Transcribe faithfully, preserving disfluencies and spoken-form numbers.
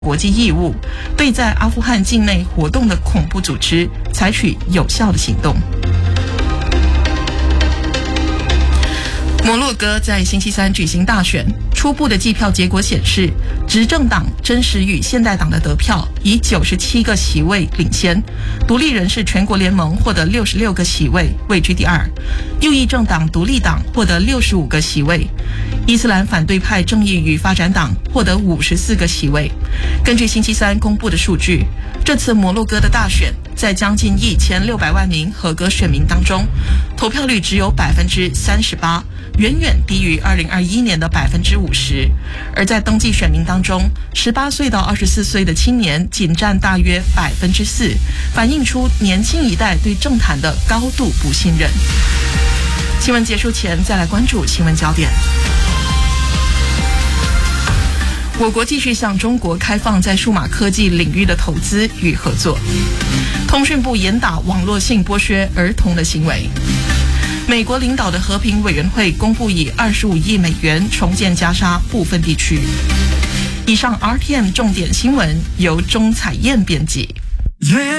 国际义务，对在阿富汗境内活动的恐怖组织采取有效的行动。摩洛哥在星期三举行大选，初步的计票结果显示，执政党真实与现代党的得票以九十七个席位领先，独立人士全国联盟获得六十六个席位，位居第二，右翼政党独立党获得六十五个席位，伊斯兰反对派正义与发展党获得五十四个席位。根据星期三公布的数据，这次摩洛哥的大选在将近一千六百万名合格选民当中，投票率只有百分之三十八，远远低于二零二一年的百分之五十。而在登记选民当中，十八岁到二十四岁的青年仅占大约百分之四，反映出年轻一代对政坛的高度不信任。新闻结束前，再来关注新闻焦点。我国继续向中国开放在数码科技领域的投资与合作。通讯部严打网络性剥削儿童的行为。美国领导的和平委员会公布以二十五亿美元重建加沙部分地区。以上 R T M 重点新闻由钟彩燕编辑。